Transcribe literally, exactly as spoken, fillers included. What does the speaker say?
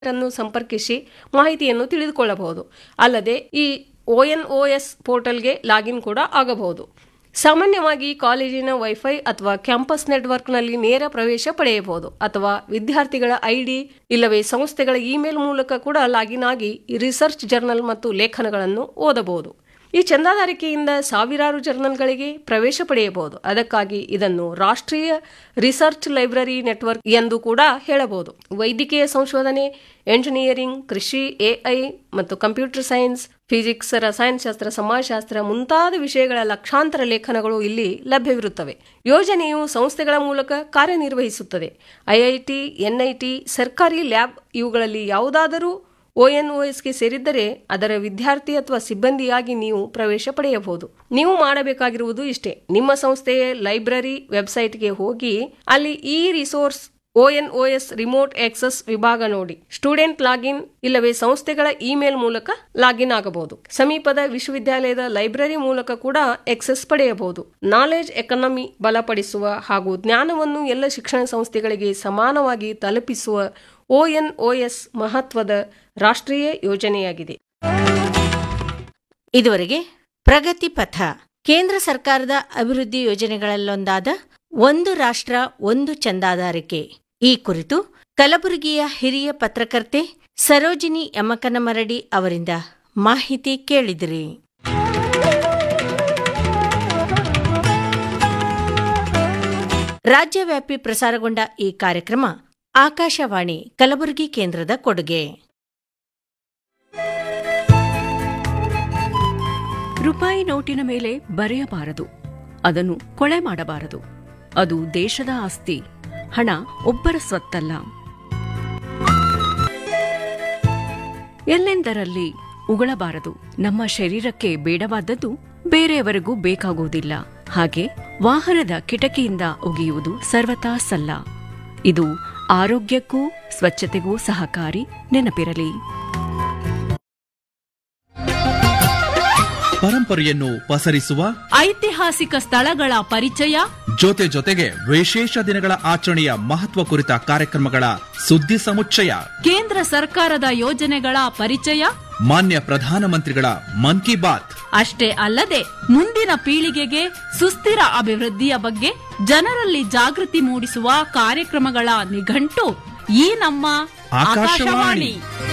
ಅನ್ನು ಸಂಪರ್ಕಿಸಿ ಮಾಹಿತಿಯನ್ನು ತಿಳಿದುಕೊಳ್ಳಬಹುದು. ಅಲ್ಲದೆ ಈ ಒಎನ್ಒಎಸ್ ಪೋರ್ಟಲ್ಗೆ ಲಾಗಿನ್ ಕೂಡ ಆಗಬಹುದು. ಸಾಮಾನ್ಯವಾಗಿ ಕಾಲೇಜಿನ ವೈಫೈ ಅಥವಾ ಕ್ಯಾಂಪಸ್ ನೆಟ್ವರ್ಕ್ನಲ್ಲಿ ನೇರ ಪ್ರವೇಶ ಪಡೆಯಬಹುದು ಅಥವಾ ವಿದ್ಯಾರ್ಥಿಗಳ ಐಡಿ ಇಲ್ಲವೇ ಸಂಸ್ಥೆಗಳ ಇಮೇಲ್ ಮೂಲಕ ಕೂಡ ಲಾಗಿನ್ ಆಗಿ ರಿಸರ್ಚ್ ಜರ್ನಲ್ ಮತ್ತು ಲೇಖನಗಳನ್ನು ಓದಬಹುದು. ಈ ಚಂದಾದಾರಿಕೆಯಿಂದ ಸಾವಿರಾರು ಜರ್ನಲ್ಗಳಿಗೆ ಪ್ರವೇಶ ಪಡೆಯಬಹುದು. ಅದಕ್ಕಾಗಿ ಇದನ್ನು ರಾಷ್ಟ್ರೀಯ ರಿಸರ್ಚ್ ಲೈಬ್ರರಿ ನೆಟ್ವರ್ಕ್ ಎಂದು ಕೂಡ ಹೇಳಬಹುದು. ವೈದ್ಯಕೀಯ ಸಂಶೋಧನೆ, ಎಂಜಿನಿಯರಿಂಗ್, ಕೃಷಿ, ಎಐ ಮತ್ತು ಕಂಪ್ಯೂಟರ್ ಸೈನ್ಸ್, ಫಿಸಿಕ್ಸ್, ರಸಾಯನಶಾಸ್ತ್ರ, ಸಮಾಜಶಾಸ್ತ್ರ ಮುಂತಾದ ವಿಷಯಗಳ ಲಕ್ಷಾಂತರ ಲೇಖನಗಳು ಇಲ್ಲಿ ಲಭ್ಯವಿರುತ್ತವೆ. ಯೋಜನೆಯು ಸಂಸ್ಥೆಗಳ ಮೂಲಕ ಕಾರ್ಯನಿರ್ವಹಿಸುತ್ತದೆ. ಐಐಟಿ, ಎನ್ಐಟಿ, ಸರ್ಕಾರಿ ಲ್ಯಾಬ್ ಇವುಗಳಲ್ಲಿ ಯಾವುದಾದರೂ ಒಎನ್ಒಎಸ್ಗೆ ಸೇರಿದ್ದರೆ ಅದರ ವಿದ್ಯಾರ್ಥಿ ಅಥವಾ ಸಿಬ್ಬಂದಿಯಾಗಿ ನೀವು ಪ್ರವೇಶ ಪಡೆಯಬಹುದು. ನೀವು ಮಾಡಬೇಕಾಗಿರುವುದು ಇಷ್ಟೇ: ನಿಮ್ಮ ಸಂಸ್ಥೆಯ ಲೈಬ್ರರಿ ವೆಬ್ಸೈಟ್ಗೆ ಹೋಗಿ ಅಲ್ಲಿ ಈ ರಿಸೋರ್ಸ್ ಒಎನ್ಒಎಸ್ ರಿಮೋಟ್ ಆಕ್ಸೆಸ್ ವಿಭಾಗ ನೋಡಿ ಸ್ಟೂಡೆಂಟ್ ಲಾಗಿನ್ ಇಲ್ಲವೇ ಸಂಸ್ಥೆಗಳ ಇಮೇಲ್ ಮೂಲಕ ಲಾಗಿನ್ ಆಗಬಹುದು. ಸಮೀಪದ ವಿಶ್ವವಿದ್ಯಾಲಯದ ಲೈಬ್ರರಿ ಮೂಲಕ ಕೂಡ ಆಕ್ಸೆಸ್ ಪಡೆಯಬಹುದು. ನಾಲೆಜ್ ಎಕಾನಮಿ ಬಲಪಡಿಸುವ ಹಾಗೂ ಜ್ಞಾನವನ್ನು ಎಲ್ಲ ಶಿಕ್ಷಣ ಸಂಸ್ಥೆಗಳಿಗೆ ಸಮಾನವಾಗಿ ತಲುಪಿಸುವ ಒಎನ್ಒಎಸ್ ಮಹತ್ವದ ರಾಷ್ಟ್ರೀಯ ಯೋಜನೆಯಾಗಿದೆ. ಇದುವರೆಗೆ ಪ್ರಗತಿ ಪಥ, ಕೇಂದ್ರ ಸರ್ಕಾರದ ಅಭಿವೃದ್ಧಿ ಯೋಜನೆಗಳಲ್ಲೊಂದಾದ ಒಂದು ರಾಷ್ಟ್ರ ಒಂದು ಚಂದಾದಾರಿಕೆ ಈ ಕುರಿತು ಕಲಬುರಗಿಯ ಹಿರಿಯ ಪತ್ರಕರ್ತೆ ಸರೋಜಿನಿ ಯಮಕನಮರಡಿ ಅವರಿಂದ ಮಾಹಿತಿ ಕೇಳಿದಿರಿ. ರಾಜ್ಯವ್ಯಾಪಿ ಪ್ರಸಾರಗೊಂಡ ಈ ಕಾರ್ಯಕ್ರಮ ಆಕಾಶವಾಣಿ ಕಲಬುರಗಿ ಕೇಂದ್ರದ ಕೊಡುಗೆ. ರೂಪಾಯಿ ನೋಟಿನ ಮೇಲೆ ಬರೆಯಬಾರದು, ಅದನ್ನು ಕೊಳೆ ಮಾಡಬಾರದು. ಅದು ದೇಶದ ಆಸ್ತಿ, ಹಣ ಒಬ್ಬರ ಸ್ವತ್ತಲ್ಲ. ಎಲ್ಲೆಂದರಲ್ಲಿ ಉಗಳಬಾರದು. ನಮ್ಮ ಶರೀರಕ್ಕೆ ಬೇಡವಾದದ್ದು ಬೇರೆಯವರಿಗೂ ಬೇಕಾಗುವುದಿಲ್ಲ. ಹಾಗೆ ವಾಹನದ ಕಿಟಕಿಯಿಂದ ಒಗೆಯುವುದು ಸರ್ವತಾ ಸಲ್ಲ. ಇದು ಆರೋಗ್ಯಕ್ಕೂ ಸ್ವಚ್ಛತೆಗೂ ಸಹಕಾರಿ. ನೆನಪಿರಲಿ. ಪರಂಪರೆಯನ್ನು ಪಸರಿಸುವ ಐತಿಹಾಸಿಕ ಸ್ಥಳಗಳ ಪರಿಚಯ, ಜೊತೆ ಜೊತೆಗೆ ವಿಶೇಷ ದಿನಗಳ ಆಚರಣೆಯ ಮಹತ್ವ ಕುರಿತ ಕಾರ್ಯಕ್ರಮಗಳ ಸುದ್ದಿ ಸಮುಚ್ಚಯ, ಕೇಂದ್ರ ಸರ್ಕಾರದ ಯೋಜನೆಗಳ ಪರಿಚಯ, ಮಾನ್ಯ ಪ್ರಧಾನಮಂತ್ರಿಗಳ ಮನ್ ಕಿ ಬಾತ್. ಅಷ್ಟೇ ಅಲ್ಲದೆ ಮುಂದಿನ ಪೀಳಿಗೆಗೆ ಸುಸ್ಥಿರ ಅಭಿವೃದ್ಧಿಯ ಬಗ್ಗೆ ಜನರಲ್ಲಿ ಜಾಗೃತಿ ಮೂಡಿಸುವ ಕಾರ್ಯಕ್ರಮಗಳ ನಿಘಂಟು ಈ ನಮ್ಮ ಆಕಾಶವಾಣಿ.